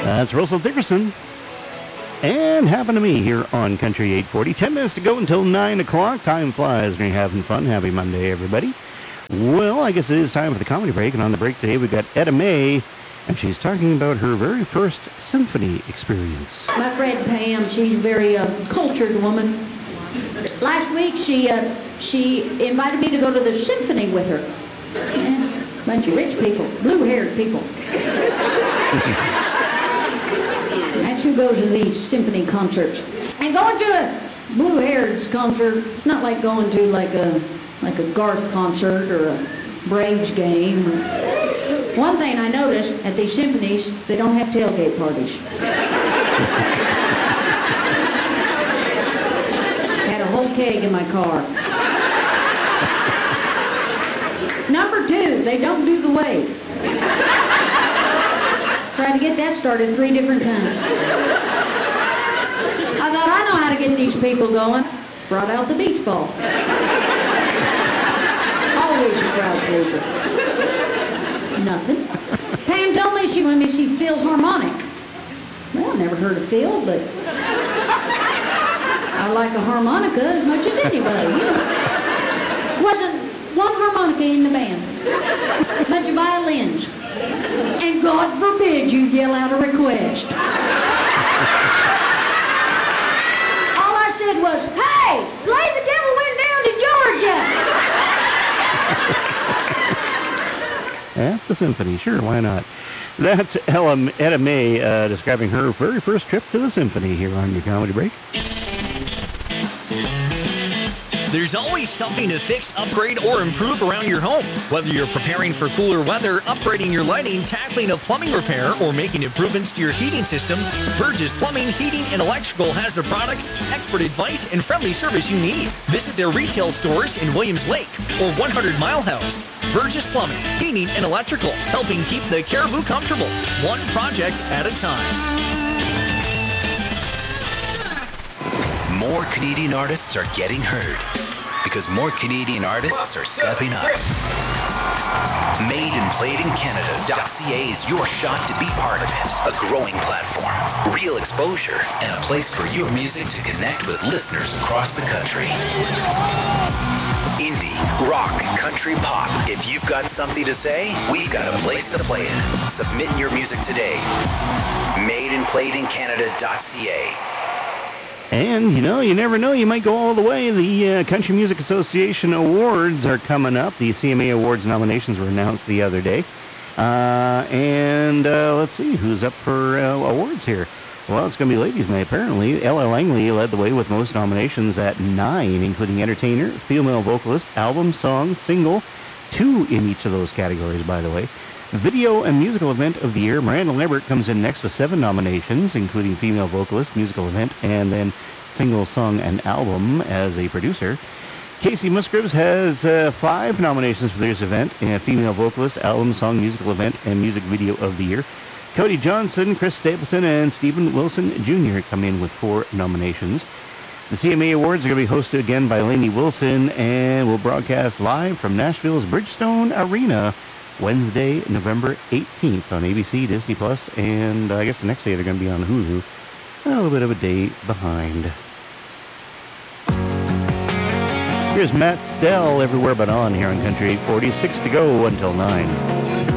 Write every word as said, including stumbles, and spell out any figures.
That's Russell Dickerson. And Happen to Me here on Country eight forty. Ten minutes to go until nine o'clock. Time flies when you're having fun. Happy Monday, everybody. Well, I guess it is time for the comedy break. And on the break today, we've got Etta May. And she's talking about her very first symphony experience. My friend Pam, she's a very uh, cultured woman. Last week, she uh, she invited me to go to the symphony with her. Yeah, bunch of rich people, blue-haired people. That's who goes to these symphony concerts. And going to a blue-haired's concert, it's not like going to like a like a Garth concert or a Braves game. One thing I noticed at these symphonies, they don't have tailgate parties. Had a whole keg in my car. Number two, they don't do the wave. Tried to get that started three different times. I thought, I know how to get these people going. Brought out the beach ball. Always a crowd pleaser. Nothing. Pam told me she wanted me to see Phil's harmonic. Well, I never heard of Phil, but I like a harmonica as much as anybody, you know. Wasn't one harmonica in the band. Bunch of violins. And God forbid you yell out a request. All I said was, hey, play The Devil Went Down to Georgia. At the symphony, sure, why not? That's Ella, Etta May uh, describing her very first trip to the symphony here on your comedy break. There's always something to fix, upgrade, or improve around your home. Whether you're preparing for cooler weather, upgrading your lighting, tackling a plumbing repair, or making improvements to your heating system, Burgess Plumbing, Heating, and Electrical has the products, expert advice, and friendly service you need. Visit their retail stores in Williams Lake or one hundred Mile House. Burgess Plumbing, Heating, and Electrical, helping keep the Caribou comfortable, one project at a time. More Canadian artists are getting heard because more Canadian artists are stepping up. Made and Played in Canada.ca is your shot to be part of it. A growing platform, real exposure, and a place for your music to connect with listeners across the country. Indie, rock, country, pop. If you've got something to say, we've got a place to play it. Submit your music today. Made and Played in Canada.ca. And, you know, you never know, you might go all the way. The uh, Country Music Association Awards are coming up. The C M A Awards nominations were announced the other day. Uh, and uh, let's see, who's up for uh, awards here? Well, it's going to be Ladies' Night, apparently. Ella Langley led the way with most nominations at nine, including Entertainer, Female Vocalist, Album, Song, Single, two in each of those categories, by the way. Video and Musical Event of the Year, Miranda Lambert comes in next with seven nominations, including Female Vocalist, Musical Event, and then Single, Song, and Album as a producer. Casey Musgraves has uh, five nominations for this event, uh, Female Vocalist, Album, Song, Musical Event, and Music Video of the Year. Cody Johnson, Chris Stapleton, and Stephen Wilson Junior come in with four nominations. The C M A Awards are going to be hosted again by Lainey Wilson and will broadcast live from Nashville's Bridgestone Arena Wednesday, November eighteenth on A B C, Disney Plus, and I guess the next day they're going to be on Hulu. A little bit of a day behind. Here's Matt Stell, Everywhere But On, here on Country eight forty. Six to go until nine.